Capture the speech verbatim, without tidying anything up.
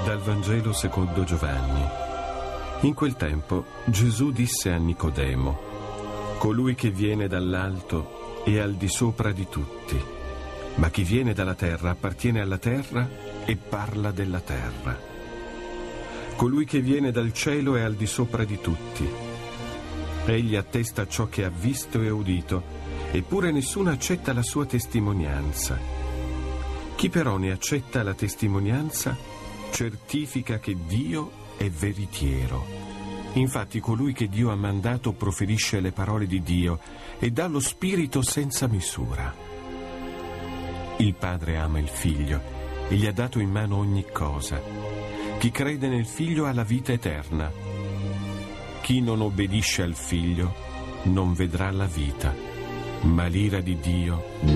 Dal Vangelo secondo Giovanni. In quel tempo Gesù disse a Nicodemo: colui che viene dall'alto è al di sopra di tutti, ma chi viene dalla terra appartiene alla terra e parla della terra. Colui che viene dal cielo è al di sopra di tutti. Egli attesta ciò che ha visto e udito, eppure nessuno accetta la sua testimonianza. Chi però ne accetta la testimonianza certifica che Dio è veritiero. Infatti colui che Dio ha mandato proferisce le parole di Dio e dà lo Spirito senza misura. Il Padre ama il Figlio e gli ha dato in mano ogni cosa. Chi crede nel Figlio ha la vita eterna. Chi non obbedisce al Figlio non vedrà la vita, ma l'ira di Dio